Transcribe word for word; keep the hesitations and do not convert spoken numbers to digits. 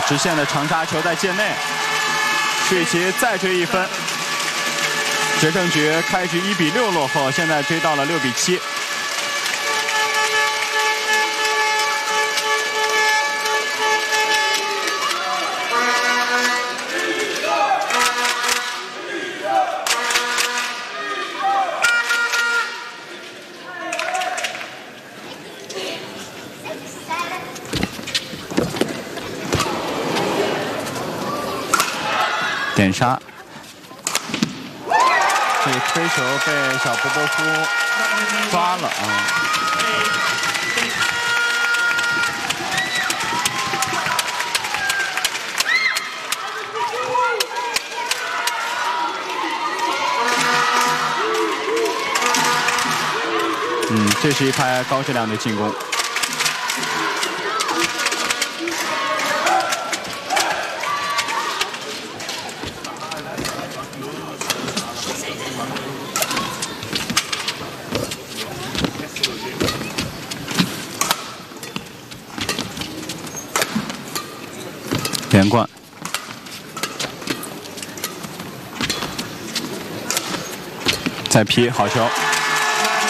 直线的长杀球在界内，趣奇再追一分。决胜局开局一比六落后，现在追到了六比七。点杀，这个推球被小波波夫抓了啊！嗯，这是一拍高质量的进攻。连贯，再劈好球。